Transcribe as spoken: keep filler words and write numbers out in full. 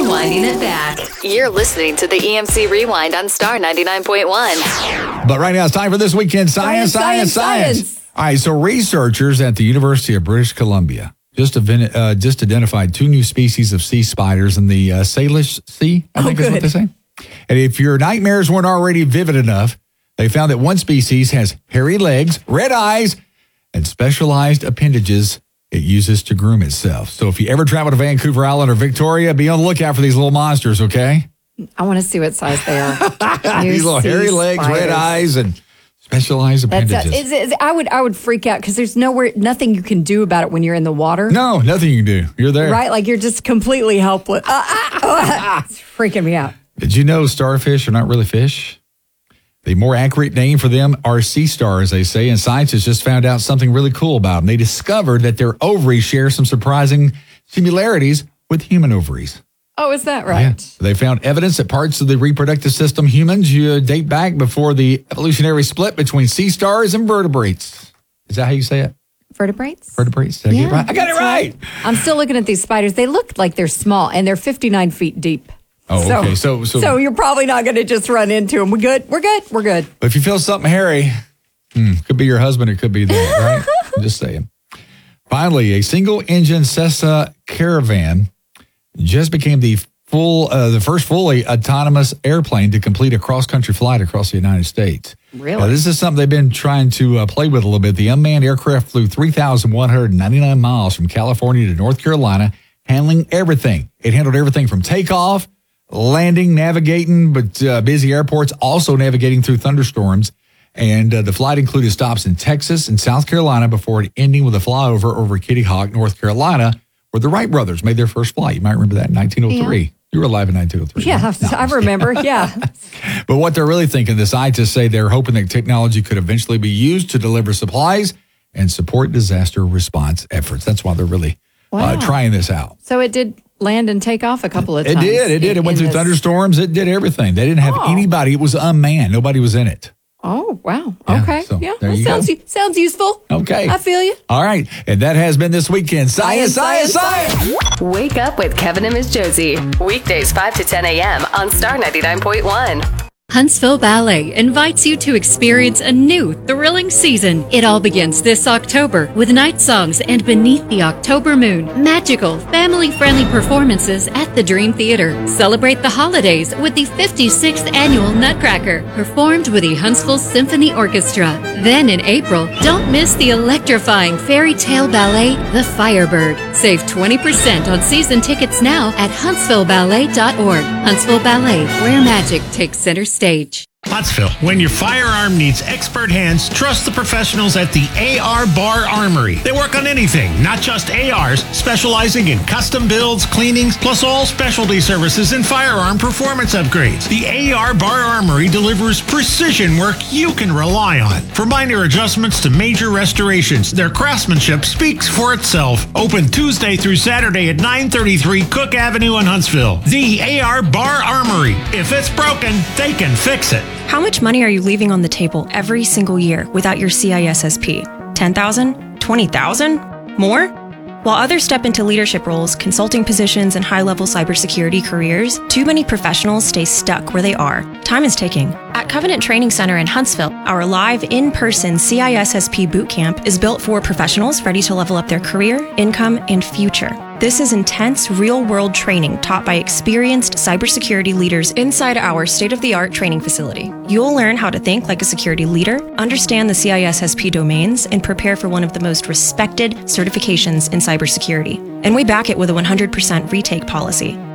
rewinding it back. You're listening to the E M C Rewind on Star ninety-nine point one. But right now it's time for This Week in Science, Science, Science. Science. science. All right, so researchers at the University of British Columbia just, event, uh, just identified two new species of sea spiders in the uh, Salish Sea, I think oh, is what they say. And if your nightmares weren't already vivid enough, they found that one species has hairy legs, red eyes, and specialized appendages it uses to groom itself. So if you ever travel to Vancouver Island or Victoria, be on the lookout for these little monsters, okay? I want to see what size they are. These little hairy legs, spiders. Red eyes, and specialized appendages. That's a, it's, it's, I would I would freak out because there's nowhere, nothing you can do about it when you're in the water. No, nothing you can do. You're there. Right? Like you're just completely helpless. Uh, uh, uh, it's freaking me out. Did you know starfish are not really fish? The more accurate name for them are sea stars, they say, and scientists just found out something really cool about them. They discovered that their ovaries share some surprising similarities with human ovaries. Oh, is that right? Yeah. They found evidence that parts of the reproductive system humans uh, date back before the evolutionary split between sea stars and vertebrates. Is that how you say it? Vertebrates? Vertebrates. Did I yeah, get it right? I got it right. right. I'm still looking at these spiders. They look like they're small, and they're fifty-nine feet deep. Oh, so, okay. So, so, so you're probably not going to just run into them. We're good. We're good. We're good. But if you feel something hairy, hmm, could be your husband. It could be that, right? I'm just saying. Finally, a single-engine Cessna Caravan just became the full, uh, the first fully autonomous airplane to complete a cross-country flight across the United States. Really? Now, this is something they've been trying to uh, play with a little bit. The unmanned aircraft flew three thousand one hundred ninety-nine miles from California to North Carolina, handling everything. It handled everything from takeoff, landing, navigating, but uh, busy airports, also navigating through thunderstorms. And uh, the flight included stops in Texas and South Carolina before ending with a flyover over Kitty Hawk, North Carolina, where the Wright brothers made their first flight. You might remember that in nineteen oh three. Yeah. You were alive in nineteen oh three. Yeah, right? no, I remember, yeah. But what they're really thinking, the scientists say they're hoping that technology could eventually be used to deliver supplies and support disaster response efforts. That's why they're really wow. uh, trying this out. So it did land and take off a couple of it times. It did. It did. It went through this... thunderstorms. It did everything. They didn't have oh. anybody. It was unmanned. Nobody was in it. Oh, wow. Yeah, okay. so yeah. Well, sounds, sounds useful. Okay. I feel you. All right. And that has been This Weekend Science, Science, Science. science. Wake up with Kevin and Miss Josie. Weekdays five to ten a.m. on Star ninety-nine point one. Huntsville Ballet invites you to experience a new, thrilling season. It all begins this October with Night Songs and Beneath the October Moon. Magical, family-friendly performances at the Dream Theater. Celebrate the holidays with the fifty-sixth Annual Nutcracker, performed with the Huntsville Symphony Orchestra. Then in April, don't miss the electrifying fairy tale ballet, The Firebird. Save twenty percent on season tickets now at huntsville ballet dot org. Huntsville Ballet, where magic takes center stage. Stage. Pottsville. When your firearm needs expert hands, trust the professionals at the A R Bar Armory. They work on anything, not just A Rs, specializing in custom builds, cleanings, plus all specialty services and firearm performance upgrades. The A R Bar Armory delivers precision work you can rely on. From minor adjustments to major restorations, their craftsmanship speaks for itself. Open Tuesday through Saturday at nine thirty-three Cook Avenue in Huntsville. The A R Bar Armory. If it's broken, they can fix it. How much money are you leaving on the table every single year without your C I S S P? ten thousand dollars? twenty thousand dollars? More? While others step into leadership roles, consulting positions, and high-level cybersecurity careers, too many professionals stay stuck where they are. Time is ticking. At Covenant Training Center in Huntsville, our live, in-person C I S S P bootcamp is built for professionals ready to level up their career, income, and future. This is intense, real-world training taught by experienced cybersecurity leaders inside our state-of-the-art training facility. You'll learn how to think like a security leader, understand the C I S S P domains, and prepare for one of the most respected certifications in cybersecurity. And we back it with a one hundred percent retake policy.